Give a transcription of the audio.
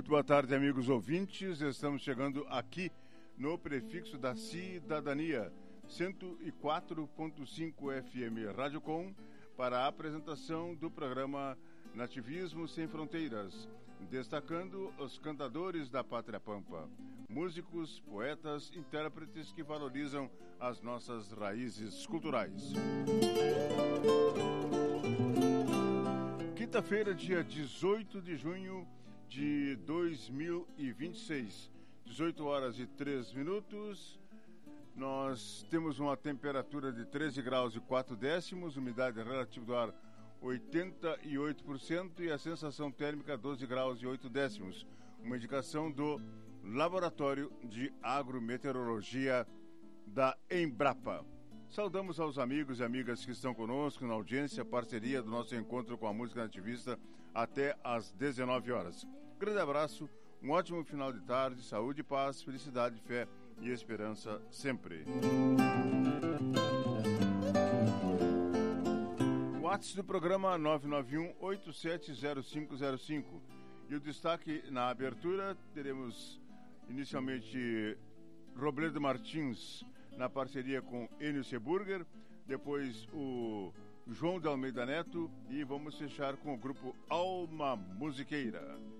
Muito boa tarde, amigos ouvintes. Estamos chegando aqui no Prefixo da Cidadania, 104.5 FM Rádio Com, para a apresentação do programa Nativismo Sem Fronteiras, destacando os cantadores da Pátria Pampa, músicos, poetas, intérpretes que valorizam as nossas raízes culturais. Quinta-feira, dia 18 de junho de 2026, 18 horas e 3 minutos. Nós temos uma temperatura de 13 graus e 4 décimos, umidade relativa do ar 88% e a sensação térmica 12 graus e 8 décimos. Uma indicação do Laboratório de Agrometeorologia da Embrapa. Saudamos aos amigos e amigas que estão conosco na audiência, parceria do nosso encontro com a música nativista até às 19 horas. Grande abraço, um ótimo final de tarde, saúde, paz, felicidade, fé e esperança sempre. O WhatsApp do programa 991-870505. E o destaque na abertura, teremos inicialmente Robledo Martins na parceria com Enio Seburger, depois o João de Almeida Neto e vamos fechar com o grupo Alma Musiqueira.